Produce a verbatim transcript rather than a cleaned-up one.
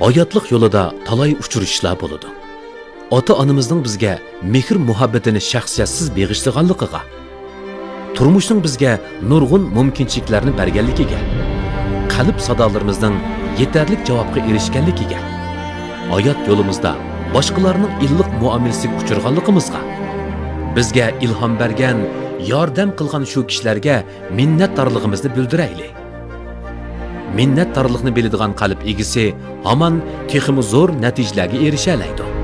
Hayotlik yo'lida talay uchrashishlar bo'ladi. Ota-onamizning bizga mehr muhabbatini shaxsiyatsiz beg'ishlaganligiga, turmushning bizga nurg'un mumkinchiliklarni berganligiga, qalb sadolarimizning yetarli javobga erishganligiga, hayot yo'limizda boshqalarning illiq muomalasiga uchirganligimizga, bizga ilhom bergan, yordam qilgan shu kishilarga minnatdorligimizni bildiraylik. Minnatdorlikni biladigan qalb egisi hamon texmi zo'r natijalarga erisha oladi.